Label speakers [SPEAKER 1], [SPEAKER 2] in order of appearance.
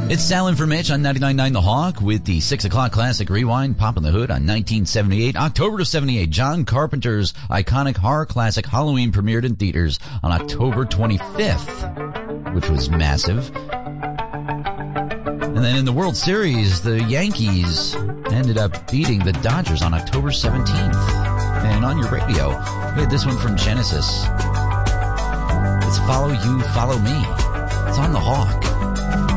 [SPEAKER 1] It's Sal and Mitch on 99.9 The Hawk with the 6 o'clock classic rewind, popping the hood on 1978. October of 78, John Carpenter's iconic horror classic Halloween premiered in theaters on October 25th, which was massive. And then in the World Series, the Yankees ended up beating the Dodgers on October 17th. And on your radio, we had this one from Genesis. It's Follow You, Follow Me. It's on The Hawk.